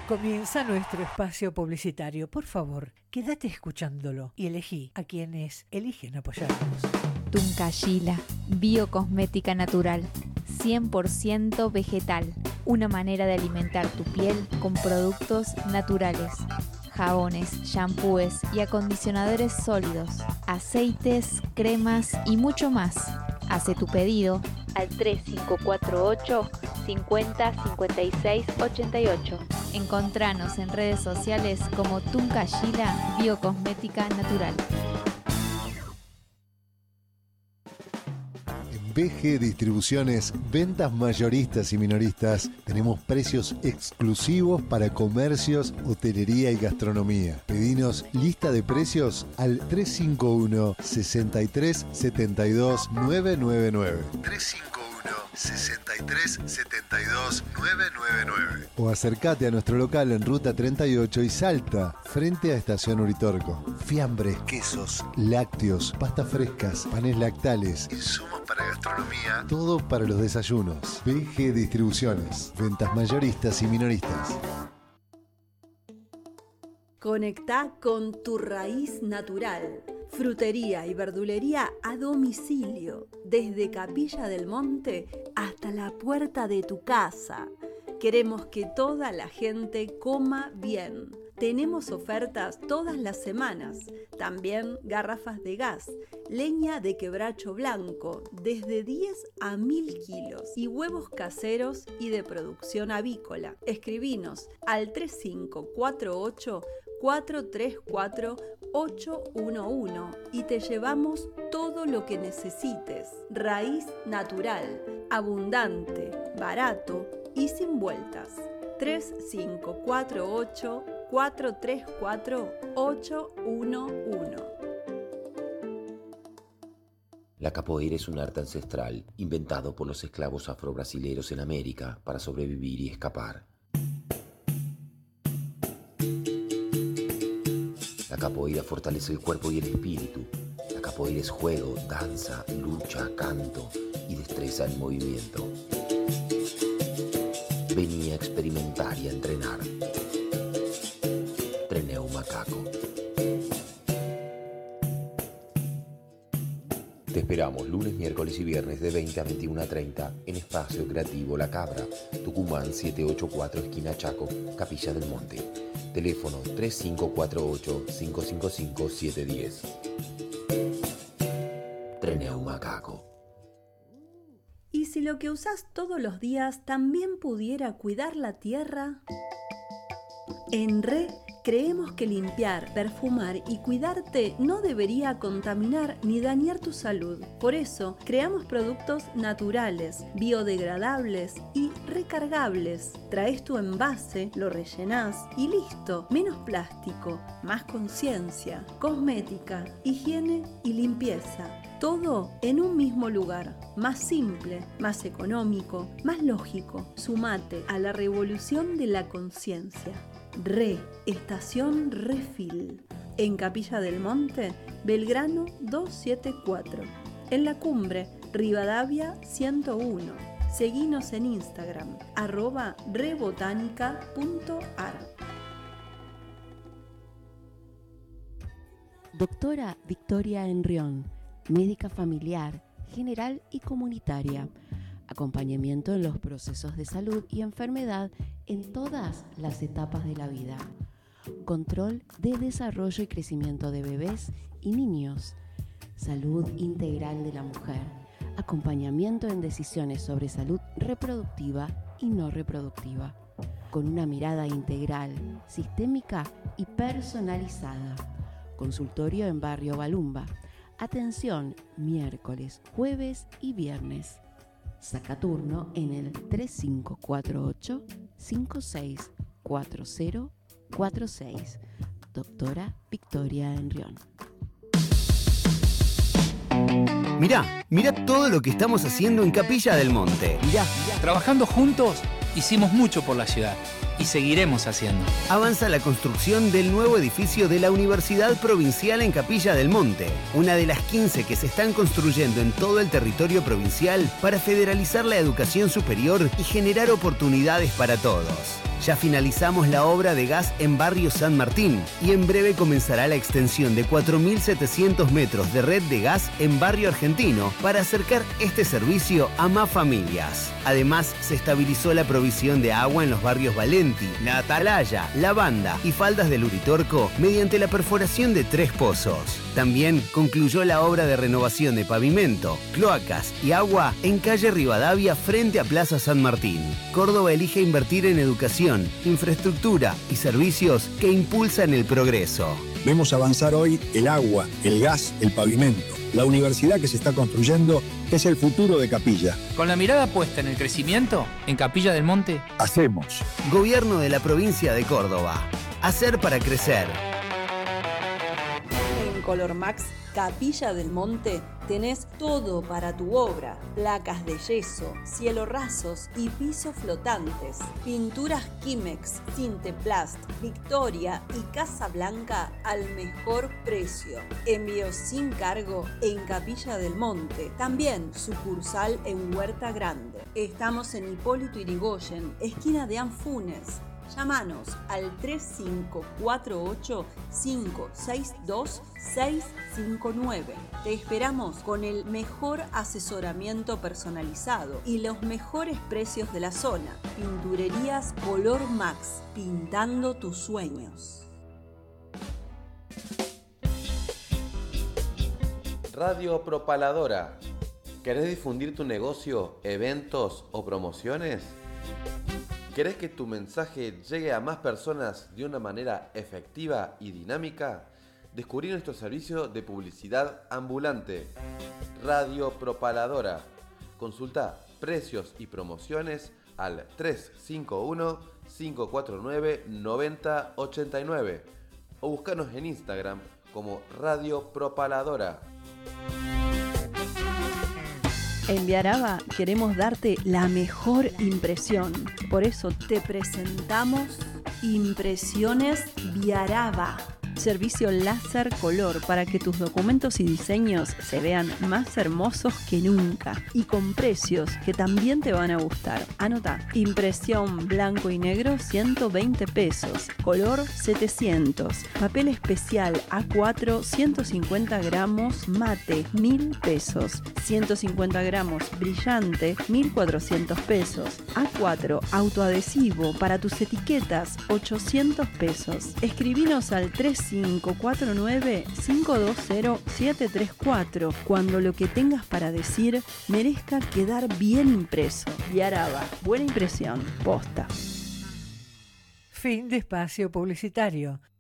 Comienza nuestro espacio publicitario. Por favor, quédate escuchándolo y elegí a quienes eligen apoyarnos. Tuncayila, biocosmética natural, 100% vegetal. Una manera de alimentar tu piel con productos naturales. Jabones, shampoos y acondicionadores sólidos, aceites, cremas y mucho más. Hace tu pedido al 3548 50 56 88. Encontranos en redes sociales como Tuncayila Biocosmética Natural. BG Distribuciones, ventas mayoristas y minoristas. Tenemos precios exclusivos para comercios, hotelería y gastronomía. Pedinos lista de precios al 351 63 72 999. 351 63 72 999. O acércate a nuestro local en Ruta 38 y Salta, frente a Estación Uritorco. Fiambres, quesos, lácteos, pastas frescas, panes lactales, insumos para gastronomía, todo para los desayunos. BG Distribuciones, ventas mayoristas y minoristas. Conectá con tu raíz natural. Frutería y verdulería a domicilio, desde Capilla del Monte hasta la puerta de tu casa. Queremos que toda la gente coma bien. Tenemos ofertas todas las semanas. También garrafas de gas, leña de quebracho blanco, desde 10 a 1000 kilos, y huevos caseros y de producción avícola. Escribinos al 3548 434 811 y te llevamos todo lo que necesites. Raíz natural, abundante, barato y sin vueltas. 3548 434 811. La capoeira es un arte ancestral inventado por los esclavos afrobrasileros en América para sobrevivir y escapar. La capoeira fortalece el cuerpo y el espíritu. La capoeira es juego, danza, lucha, canto y destreza en movimiento. Vení a experimentar y a entrenar. Treneu Macaco. Te esperamos lunes, miércoles y viernes de 20 a 21:30 en Espacio Creativo La Cabra, Tucumán 784 esquina Chaco, Capilla del Monte. Teléfono 3548-555-710. Treneu Macaco. ¿Y si lo que usás todos los días también pudiera cuidar la tierra? En RE creemos que limpiar, perfumar y cuidarte no debería contaminar ni dañar tu salud. Por eso, creamos productos naturales, biodegradables y recargables. Traes tu envase, lo rellenás y listo. Menos plástico, más conciencia, cosmética, higiene y limpieza. Todo en un mismo lugar, más simple, más económico, más lógico. Sumate a la revolución de la conciencia. RE, Estación Refil, en Capilla del Monte, Belgrano 274, en La Cumbre, Rivadavia 101. Seguinos en Instagram, @rebotanica.ar. Doctora Victoria Enrión, médica familiar, general y comunitaria. Acompañamiento en los procesos de salud y enfermedad en todas las etapas de la vida. Control de desarrollo y crecimiento de bebés y niños. Salud integral de la mujer. Acompañamiento en decisiones sobre salud reproductiva y no reproductiva. Con una mirada integral, sistémica y personalizada. Consultorio en Barrio Balumba. Atención miércoles, jueves y viernes. Saca turno en el 3548 564046. Doctora Victoria Enrión. Mirá todo lo que estamos haciendo en Capilla del Monte. Mirá. Trabajando juntos, hicimos mucho por la ciudad y seguiremos haciendo. Avanza la construcción del nuevo edificio de la Universidad Provincial en Capilla del Monte, una de las 15 que se están construyendo en todo el territorio provincial para federalizar la educación superior y generar oportunidades para todos. Ya finalizamos la obra de gas en Barrio San Martín y en breve comenzará la extensión de 4.700 metros de red de gas en Barrio Argentino para acercar este servicio a más familias. Además, se estabilizó la provisión de agua en los barrios Valenti, La Atalaya, La Banda y Faldas del Uritorco mediante la perforación de 3 pozos. También concluyó la obra de renovación de pavimento, cloacas y agua en calle Rivadavia frente a Plaza San Martín. Córdoba elige invertir en educación, infraestructura y servicios que impulsan el progreso. Vemos avanzar hoy el agua, el gas, el pavimento, la universidad que se está construyendo, que es el futuro de Capilla. Con la mirada puesta en el crecimiento, en Capilla del Monte, hacemos. Gobierno de la provincia de Córdoba. Hacer para crecer. En Color Max Capilla del Monte tenés todo para tu obra: placas de yeso, cielorrasos y pisos flotantes, pinturas Kimex, Cinteplast, Victoria y Casa Blanca al mejor precio. Envío sin cargo en Capilla del Monte. También sucursal en Huerta Grande. Estamos en Hipólito Yrigoyen, esquina de Anfunes. Llámanos al 3548-562-659. Te esperamos con el mejor asesoramiento personalizado y los mejores precios de la zona. Pinturerías Color Max, pintando tus sueños. Radio Propaladora. ¿Querés difundir tu negocio, eventos o promociones? ¿Querés que tu mensaje llegue a más personas de una manera efectiva y dinámica? Descubrí nuestro servicio de publicidad ambulante, Radio Propaladora. Consulta precios y promociones al 351-549-9089 o búscanos en Instagram como Radio Propaladora. En Viaraba queremos darte la mejor impresión. Por eso te presentamos Impresiones Viaraba. Servicio láser color para que tus documentos y diseños se vean más hermosos que nunca y con precios que también te van a gustar. Anota: impresión blanco y negro 120 pesos, color 700, papel especial A4 150 gramos mate 1000 pesos, 150 gramos brillante 1400 pesos, A4 autoadhesivo para tus etiquetas 800 pesos. Escribinos al 3549-520-734 cuando lo que tengas para decir merezca quedar bien impreso. Viaraba, buena impresión, posta. Fin de espacio publicitario.